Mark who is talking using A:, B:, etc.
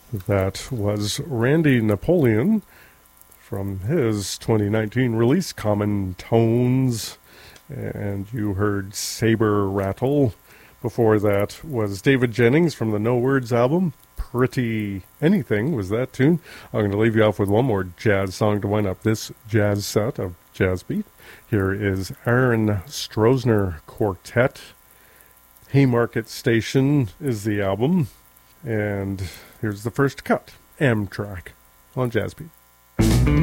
A: That was Randy Napoleon from his 2019 release, Common Tones. And you heard Saber Rattle. Before that was David Jennings from the No Words album. Pretty Anything was that tune. I'm going to leave you off with one more jazz song to wind up this jazz set of Jazz Beat. Here is Aaron Stroessner Quartet. Haymarket Station is the album. And here's the first cut, Amtrak, on Jazz Beat.